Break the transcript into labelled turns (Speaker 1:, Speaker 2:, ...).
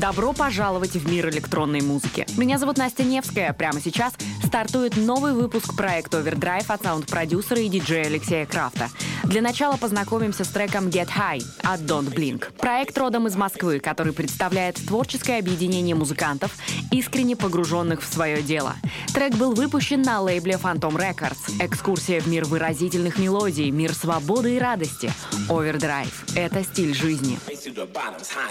Speaker 1: Добро пожаловать в мир электронной музыки. Меня зовут Настя Невская. Прямо сейчас стартует новый выпуск проекта Overdrive от саунд-продюсера и диджея Алексея Крафта. Для начала познакомимся с треком Get High от Don't Blink. Проект родом из Москвы, который представляет творческое объединение музыкантов, искренне погруженных в свое дело. Трек был выпущен на лейбле Phantom Records. Экскурсия в мир выразительных мелодий, мир свободы и радости. Overdrive — это стиль жизни.